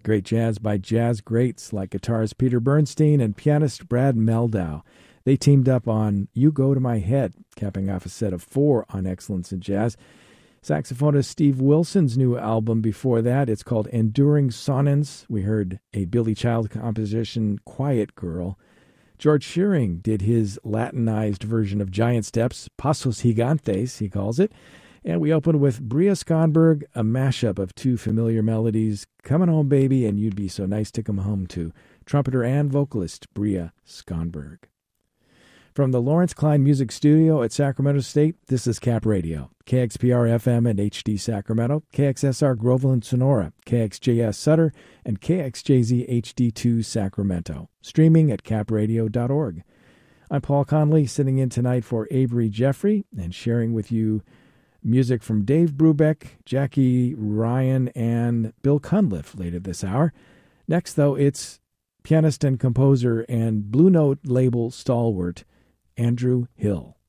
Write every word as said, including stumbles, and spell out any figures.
Great jazz by jazz greats like guitarist Peter Bernstein and pianist Brad Mehldau. They teamed up on You Go to My Head, capping off a set of four on Excellence in Jazz. Saxophonist Steve Wilson's new album before that, it's called Enduring Sonance. We heard a Billy Child composition, Quiet Girl. George Shearing did his Latinized version of Giant Steps, Pasos Gigantes, he calls it. And we opened with Bria Skonberg, a mashup of two familiar melodies, Coming Home Baby and You'd Be So Nice to Come Home To, trumpeter and vocalist Bria Skonberg. From the Lawrence Klein Music Studio at Sacramento State, this is Cap Radio, K X P R F M and H D Sacramento, K X S R Groveland Sonora, K X J S Sutter, and K X J Z H D two Sacramento, streaming at cap radio dot org. I'm Paul Conley, sitting in tonight for Avery Jeffrey and sharing with you music from Dave Brubeck, Jackie Ryan, and Bill Cunliffe later this hour. Next, though, it's pianist and composer and Blue Note label stalwart Andrew Hill.